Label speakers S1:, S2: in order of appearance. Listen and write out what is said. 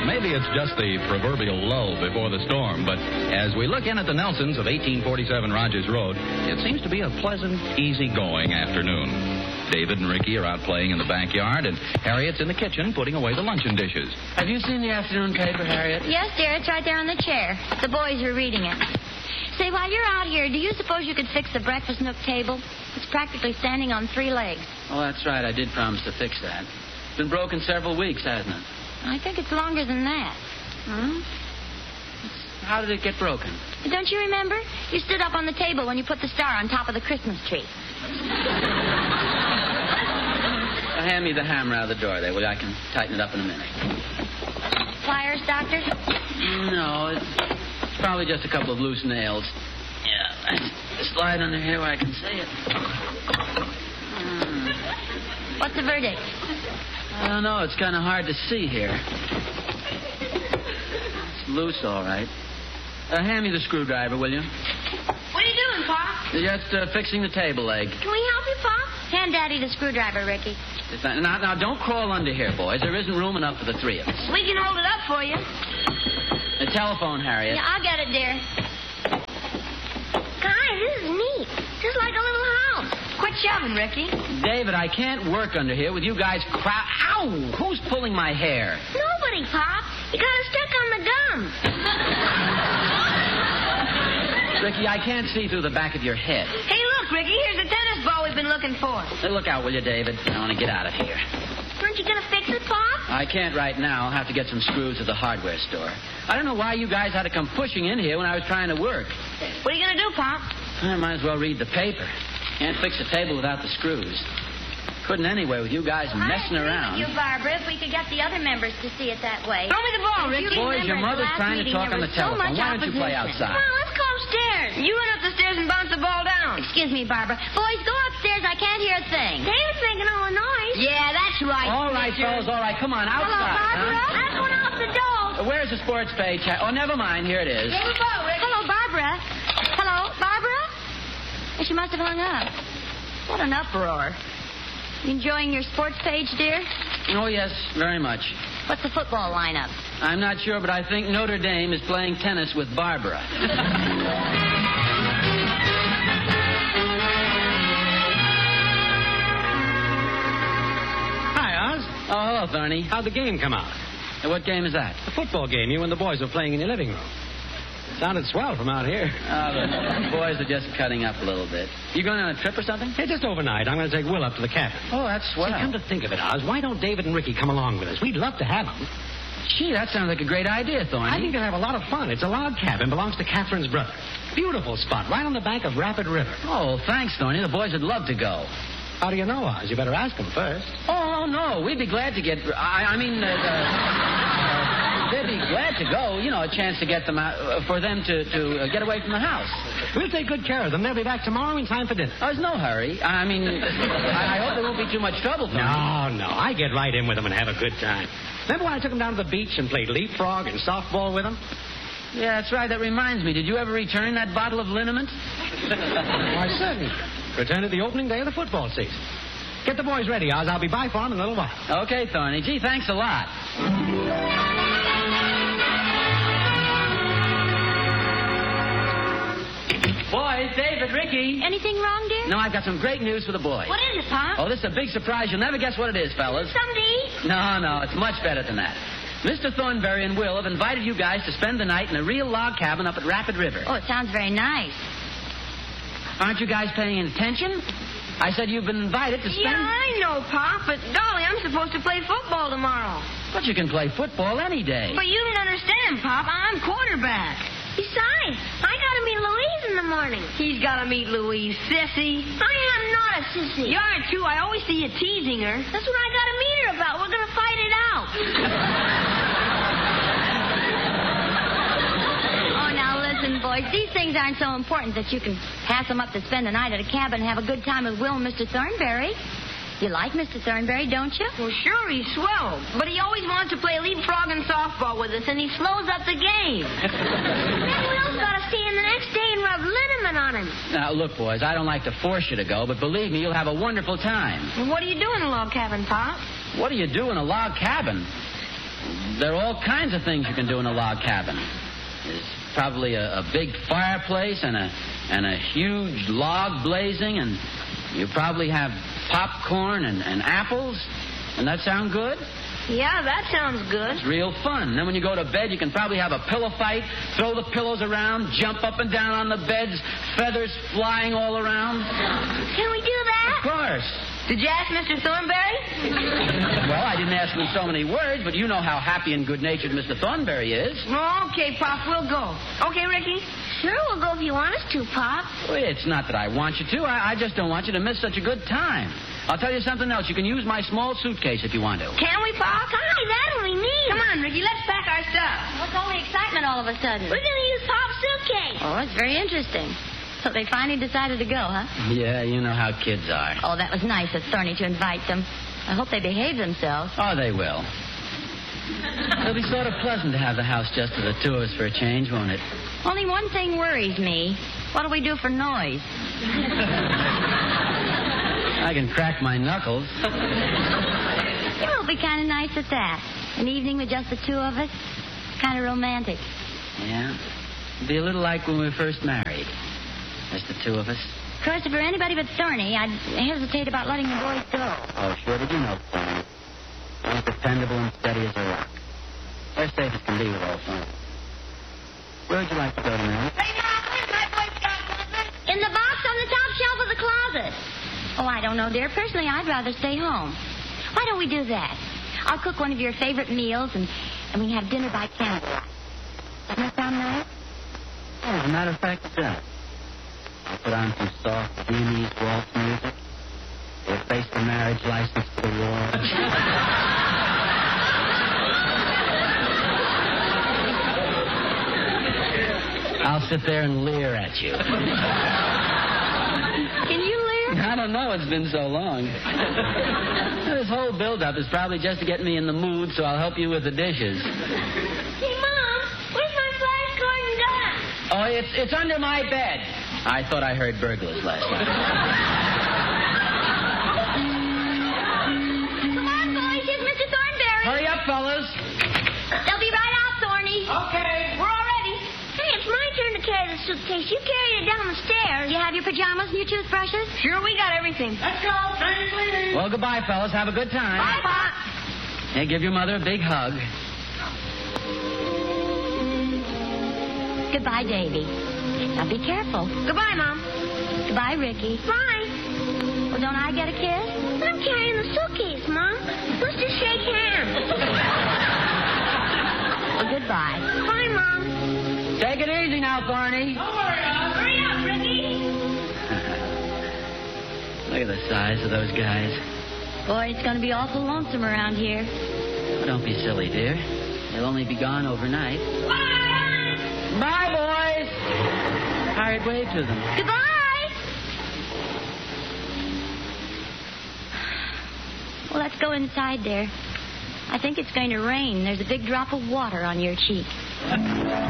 S1: maybe it's just the proverbial lull before the storm, but as we look in at the Nelsons of 1847 Rogers Road, it seems to be a pleasant, easy-going afternoon. David and Ricky are out playing in the backyard, and Harriet's in the kitchen putting away the luncheon dishes.
S2: Have you seen the afternoon paper, Harriet?
S3: Yes, dear. It's right there on the chair. The boys are reading it. Say, while you're out here, do you suppose you could fix the breakfast nook table? It's practically standing on 3 legs.
S2: Oh, that's right. I did promise to fix that. It's been broken several weeks, hasn't it?
S3: I think it's longer than that.
S2: How did it get broken?
S3: Don't you remember? You stood up on the table when you put the star on top of the Christmas tree.
S2: Hand me the hammer out of the door there, will you? I can tighten it up in a minute.
S3: Pliers, Doctor?
S2: No, it's probably just a couple of loose nails. Yeah, slide under here where I can see it.
S3: What's the verdict?
S2: I don't know. It's kind of hard to see here. It's loose, all right. Hand me the screwdriver, will you?
S3: What are you doing, Pop?
S2: Just fixing the table leg.
S3: Can we help you, Pop? Hand Daddy the screwdriver, Ricky.
S2: Now, don't crawl under here, boys. There isn't room enough for the 3 of us.
S3: We can hold it up for you.
S2: The telephone, Harriet.
S3: Yeah, I'll get it, dear. Guys, this is neat. Just like a little house. Quit shoving, Ricky.
S2: David, I can't work under here with you guys Ow! Who's pulling my hair?
S3: Nobody, Pop. You got it stuck on the gum.
S2: Ricky, I can't see through the back of your head.
S3: Hey, look, Ricky, here's the tennis ball we've been looking for.
S2: Hey, look out, will you, David? I want to get out of here.
S3: Aren't you going to fix it, Pop?
S2: I can't right now. I'll have to get some screws at the hardware store. I don't know why you guys had to come pushing in here when I was trying to work.
S3: What are you going to do, Pop?
S2: I might as well read the paper. Can't fix a table without the screws. Couldn't anyway with you guys messing around.
S3: I agree with you, Barbara, if we could get the other members to see it that way.
S4: Throw me the ball, Ricky.
S2: Boys, your mother's trying to talk on the telephone. Why don't you play outside?
S3: Well, let's go upstairs.
S4: You went up the stairs and bounced the ball down.
S3: Excuse me, Barbara. Boys, go upstairs. I can't hear a thing.
S4: David's making all the noise. Yeah, that's right.
S2: All right, fellas, all right. Come on, outside.
S3: Hello, Barbara.
S2: Huh?
S3: I'm going out the door.
S2: Where's the sports page? Oh, never mind. Here it is.
S4: Give the ball, Ricky.
S3: Hello, Barbara. Hello, Barbara? She must have hung up. What an uproar. You enjoying your sports page, dear?
S2: Oh, yes, very much.
S3: What's the football lineup?
S2: I'm not sure, but I think Notre Dame is playing tennis with Barbara.
S5: Hi, Oz.
S2: Oh, hello, Thorny.
S5: How'd the game come out?
S2: What game is that?
S5: The football game you and the boys were playing in your living room. Sounded swell from out here.
S2: The boys are just cutting up a little bit. You going on a trip or something?
S5: Hey, just overnight. I'm going to take Will up to the cabin.
S2: Oh, that's swell.
S5: Say, come to think of it, Oz, why don't David and Ricky come along with us? We'd love to have them.
S2: Gee, that sounds like a great idea, Thorny.
S5: I think they'll have a lot of fun. It's a log cabin. Belongs to Catherine's brother. Beautiful spot, right on the bank of Rapid River.
S2: Oh, thanks, Thorny. The boys would love to go.
S5: How do you know, Oz? You better ask them first.
S2: Oh, no. We'd be glad to get... they'd be glad to go. You know, a chance to get them out... for them to get away from the house.
S5: We'll take good care of them. They'll be back tomorrow in time for dinner.
S2: Oh, there's no hurry. I hope there won't be too much trouble for me.
S5: No. I get right in with them and have a good time. Remember when I took them down to the beach and played leapfrog and softball with them?
S2: Yeah, that's right. That reminds me. Did you ever return that bottle of liniment?
S5: Why, certainly. Return it the opening day of the football season. Get the boys ready, Oz. I'll be by for them in a little while.
S2: Okay, Thorny. Gee, thanks a lot. Boys, David, Ricky.
S3: Anything wrong, dear?
S2: No, I've got some great news for the boys.
S3: What is it, Pop?
S2: Oh, this is a big surprise. You'll never guess what it is, fellas.
S3: Something to eat?
S2: No, it's much better than that. Mr. Thornberry and Will have invited you guys to spend the night in a real log cabin up at Rapid River.
S3: Oh, it sounds very nice.
S2: Aren't you guys paying attention? I said you've been invited to spend...
S4: Yeah, I know, Pop, but golly, I'm supposed to play football tomorrow.
S2: But you can play football any day.
S4: But you don't understand, Pop. I'm quarterback. Besides, I gotta meet Louise in the morning. He's gotta meet Louise, sissy. I am not a sissy. You are, too. I always see you teasing her. That's what I gotta meet her about. We're gonna fight it out.
S3: Oh, now listen, boys. These things aren't so important that you can pass them up to spend the night at a cabin and have a good time with Will and Mr. Thornberry. You like Mr. Thornberry, don't you?
S4: Well, sure, he's swell. But he always wants to play leapfrog and softball with us, and he slows up the game. Then Will's got to stay in the next day and rub liniment on him.
S2: Now, look, boys, I don't like to force you to go, but believe me, you'll have a wonderful time.
S4: And what do you do in a log cabin, Pop?
S2: What do you do in a log cabin? There are all kinds of things you can do in a log cabin. There's probably a big fireplace and a huge log blazing, and you probably have popcorn and apples. Doesn't that sound good?
S4: Yeah, that sounds good.
S2: It's real fun. Then when you go to bed, you can probably have a pillow fight, throw the pillows around, jump up and down on the beds, feathers flying all around.
S4: Can we do that?
S2: Of course.
S4: Did you ask Mr. Thornberry?
S2: Well, I didn't ask him so many words, but you know how happy and good-natured Mr. Thornberry is.
S4: Oh, okay, Pop, we'll go. Okay, Ricky? Sure, we'll go if you want us to, Pop.
S2: Well, it's not that I want you to. I just don't want you to miss such a good time. I'll tell you something else. You can use my small suitcase if you want to.
S4: Can we, Pop? Hi, that'll be neat.
S3: Come on, Ricky, let's pack our stuff. What's all the excitement all of a sudden?
S4: We're going to use Pop's suitcase.
S3: Oh, it's very interesting. So they finally decided to go, huh?
S2: Yeah, you know how kids are.
S3: Oh, that was nice of Thorny to invite them. I hope they behave themselves.
S2: Oh, they will. It'll be sort of pleasant to have the house just for the two of us for a change, won't it?
S3: Only one thing worries me. What do we do for noise?
S2: I can crack my knuckles.
S3: It'll be kind of nice at that. An evening with just the two of us. Kind of romantic.
S2: Yeah. It'll be a little like when we first married. Just the two of us.
S3: Of course, if for anybody but Thorny, I'd hesitate about letting the boys go.
S2: Oh, sure. Did you know, Thorny? He's dependable and steady as a rock. We're safe as can be with old Thorny. Where would you like to go tonight?
S4: Hey, Mom, where's my Boy Scout equipment?
S3: In the box on the top shelf of the closet. Oh, I don't know, dear. Personally, I'd rather stay home. Why don't we do that? I'll cook one of your favorite meals, and we can have dinner by candlelight. Doesn't that sound nice?
S2: Yeah, as a matter of fact, it does. I'll put on some soft, Viennese waltz music. We'll face the marriage license to the wall. I'll sit there and leer at you.
S3: Can you leer?
S2: I don't know. It's been so long. This whole build-up is probably just to get me in the mood, so I'll help you with the dishes.
S4: Hey, Mom, where's my flashcard and gun?
S2: Oh, it's under my bed. I thought I heard burglars last night.
S3: Come on, boys. Here's Mr. Thornberry.
S2: Hurry up, fellas.
S3: They'll be right out, Thorny.
S2: Okay.
S4: We're all ready. Hey, it's my turn to carry the suitcase. You carried it down the stairs.
S3: You have your pajamas and your toothbrushes?
S4: Sure, we got everything.
S5: Let's go. Train's leaving.
S2: Well, goodbye, fellas. Have a good time.
S4: Bye, Pop.
S2: Hey, give your mother a big hug.
S3: Goodbye, Davy. Now be careful.
S4: Goodbye, Mom.
S3: Goodbye, Ricky.
S4: Bye.
S3: Well, don't I get a kiss?
S4: I'm carrying the suitcase, Mom. Let's just shake hands.
S3: Well, goodbye.
S4: Bye, Mom.
S2: Take it easy now, Thorny.
S5: Don't worry, Oz.
S4: Hurry up, Ricky.
S2: Look at the size of those guys.
S3: Boy, it's going to be awful lonesome around here.
S2: Oh, don't be silly, dear. They'll only be gone overnight.
S4: Bye.
S2: Bye, boys. Pirate wave to them.
S3: Goodbye. Well, let's go inside there. I think it's going to rain. There's a big drop of water on your cheek.